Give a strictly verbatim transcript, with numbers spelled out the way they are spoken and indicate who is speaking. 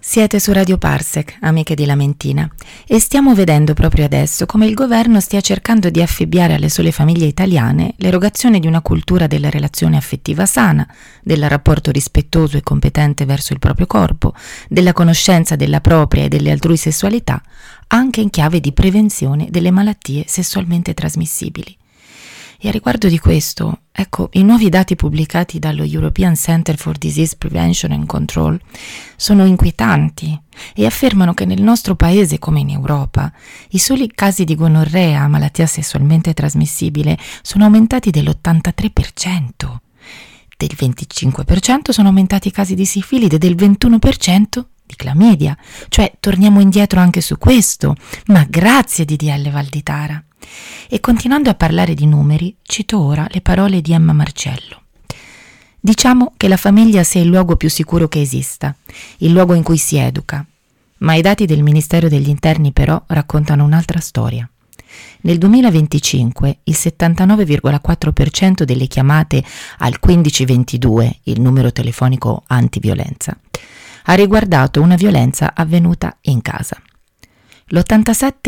Speaker 1: Siete su Radio Parsec, amiche di Lamentina, e stiamo vedendo proprio adesso come il governo stia cercando di affibbiare alle sole famiglie italiane l'erogazione di una cultura della relazione affettiva sana, del rapporto rispettoso e competente verso il proprio corpo, della conoscenza della propria e delle altrui sessualità, anche in chiave di prevenzione delle malattie sessualmente trasmissibili. E a riguardo di questo, ecco, i nuovi dati pubblicati dallo European Center for Disease Prevention and Control sono inquietanti e affermano che nel nostro paese, come in Europa, i soli casi di gonorrea, malattia sessualmente trasmissibile, sono aumentati dell'ottantatré per cento. Del venticinque per cento sono aumentati i casi di sifilide, del ventuno per cento di clamidia. Cioè, torniamo indietro anche su questo, ma grazie D D L Valditara. E continuando a parlare di numeri, cito ora le parole di Emma Marcello. Diciamo che la famiglia sia il luogo più sicuro che esista, il luogo in cui si educa, ma i dati del Ministero degli Interni però raccontano un'altra storia. Nel duemilaventicinque il settantanove virgola quattro per cento delle chiamate al quindici ventidue, il numero telefonico antiviolenza, ha riguardato una violenza avvenuta in casa. L'ottantasette